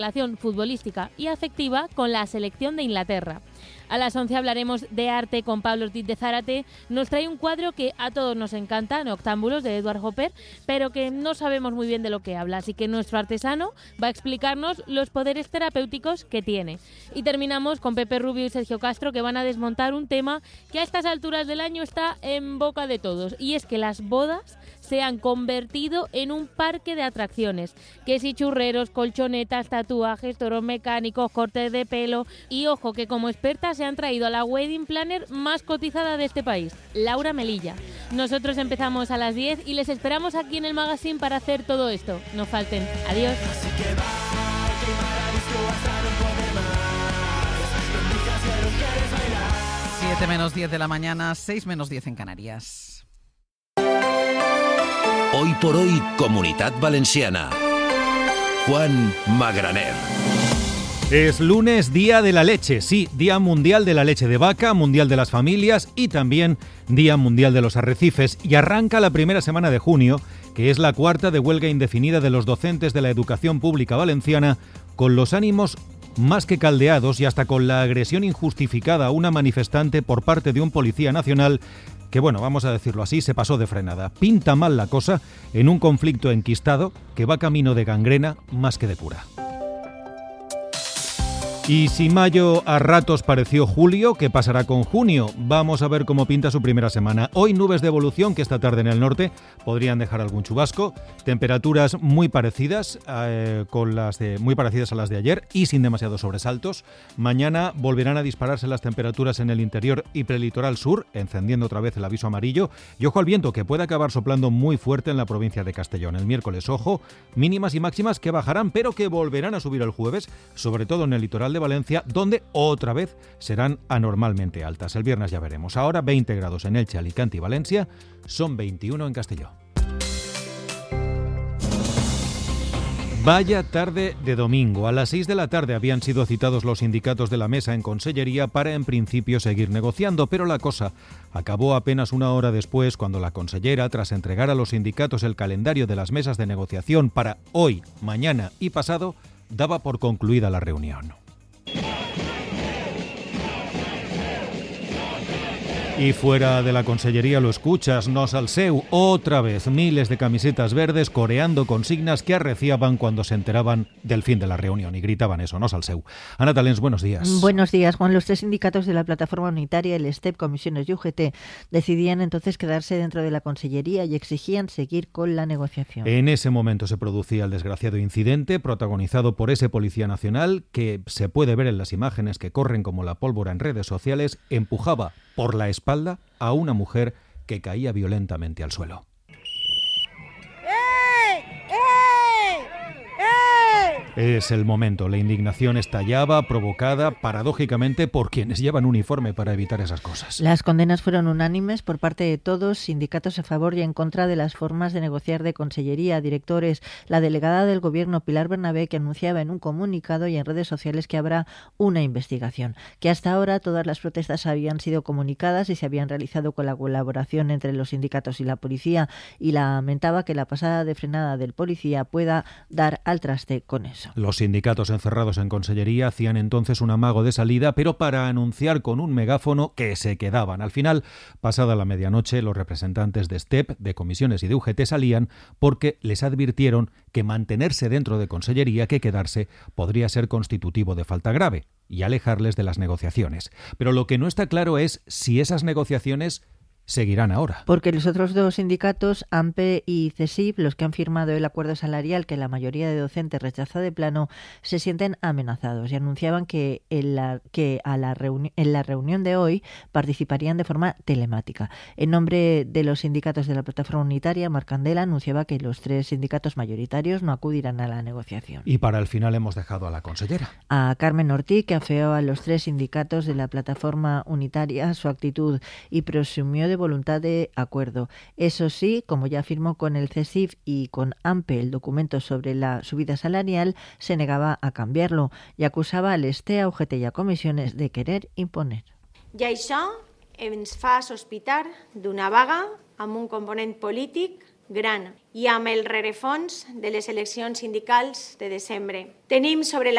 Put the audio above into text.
relación futbolística y afectiva con la selección de Inglaterra. A las 11 hablaremos de arte con Pablo Ortiz de Zárate. Nos trae un cuadro que a todos nos encanta, Noctámbulos, de Edward Hopper, pero que no sabemos muy bien de lo que habla, así que nuestro artesano va a explicarnos los poderes terapéuticos que tiene. Y terminamos con Pepe Rubio y Sergio Castro, que van a desmontar un tema que a estas alturas del año está en boca de todos, y es que las bodas se han convertido en un parque de atracciones, que si churreros, colchonetas, tatuajes, toros mecánicos, cortes de pelo, y ojo que como experta se han traído a la wedding planner más cotizada de este país, Laura Melilla. Nosotros empezamos a las 10 y les esperamos aquí en el magazine para hacer todo esto. No falten. Adiós. 7 menos 10 de la mañana, 6 menos 10 en Canarias. Hoy por hoy, Comunitat Valenciana. Juan Magraner. Es lunes, Día de la Leche, sí, Día Mundial de la Leche de Vaca, Mundial de las Familias y también Día Mundial de los Arrecifes. Y arranca la primera semana de junio, que es la cuarta de huelga indefinida de los docentes de la educación pública valenciana, con los ánimos más que caldeados y hasta con la agresión injustificada a una manifestante por parte de un policía nacional que, bueno, vamos a decirlo así, se pasó de frenada. Pinta mal la cosa en un conflicto enquistado que va camino de gangrena más que de cura. Y si mayo a ratos pareció julio, ¿qué pasará con junio? Vamos a ver cómo pinta su primera semana. Hoy nubes de evolución que esta tarde en el norte podrían dejar algún chubasco. Temperaturas muy parecidas, muy parecidas a las de ayer y sin demasiados sobresaltos. Mañana volverán a dispararse las temperaturas en el interior y prelitoral sur, encendiendo otra vez el aviso amarillo. Y ojo al viento, que puede acabar soplando muy fuerte en la provincia de Castellón. El miércoles, ojo, mínimas y máximas que bajarán, pero que volverán a subir el jueves, sobre todo en el litoral de Valencia, donde otra vez serán anormalmente altas. El viernes ya veremos. Ahora 20 grados en Elche, Alicante y Valencia, son 21 en Castelló. Vaya tarde de domingo. A las 6 de la tarde habían sido citados los sindicatos de la mesa en Consellería para en principio seguir negociando, pero la cosa acabó apenas una hora después cuando la consellera, tras entregar a los sindicatos el calendario de las mesas de negociación para hoy, mañana y pasado, daba por concluida la reunión. Y fuera de la consellería lo escuchas, no salseu, otra vez miles de camisetas verdes coreando consignas que arreciaban cuando se enteraban del fin de la reunión y gritaban eso, no salseu. Ana Talens, buenos días. Buenos días, Juan. Los tres sindicatos de la plataforma unitaria, el STEP, Comisiones y UGT, decidían entonces quedarse dentro de la consellería y exigían seguir con la negociación. En ese momento se producía el desgraciado incidente protagonizado por ese policía nacional que se puede ver en las imágenes que corren como la pólvora en redes sociales, empujaba por la espalda a una mujer que caía violentamente al suelo. Es el momento, la indignación estallaba, provocada paradójicamente por quienes llevan uniforme para evitar esas cosas. Las condenas fueron unánimes por parte de todos, sindicatos a favor y en contra de las formas de negociar de consellería, directores. La delegada del Gobierno, Pilar Bernabé, que anunciaba en un comunicado y en redes sociales que habrá una investigación, que hasta ahora todas las protestas habían sido comunicadas y se habían realizado con la colaboración entre los sindicatos y la policía, y lamentaba que la pasada de frenada del policía pueda dar al traste con eso. Los sindicatos encerrados en consellería hacían entonces un amago de salida, pero para anunciar con un megáfono que se quedaban. Al final, pasada la medianoche, los representantes de STEP, de comisiones y de UGT salían porque les advirtieron que mantenerse dentro de consellería, que quedarse, podría ser constitutivo de falta grave y alejarles de las negociaciones. Pero lo que no está claro es si esas negociaciones seguirán ahora. Porque los otros dos sindicatos, AMPE y CESIF, los que han firmado el acuerdo salarial que la mayoría de docentes rechaza de plano, se sienten amenazados y anunciaban que en la reunión de hoy participarían de forma telemática. En nombre de los sindicatos de la plataforma unitaria, Marc Candela anunciaba que los tres sindicatos mayoritarios no acudirán a la negociación. Y para el final hemos dejado a la consellera. A Carmen Ortiz, que afeó a los tres sindicatos de la plataforma unitaria su actitud y presumió de voluntad de acuerdo. Eso sí, como ya firmó con el CESIF y con AMPE el documento sobre la subida salarial, se negaba a cambiarlo y acusaba al STE, a UGT y a comisiones de querer imponer. I això ens fa sospitar d'una vaga amb un component polític gran i amb el rerefons de les eleccions sindicals de desembre. Tenim sobre la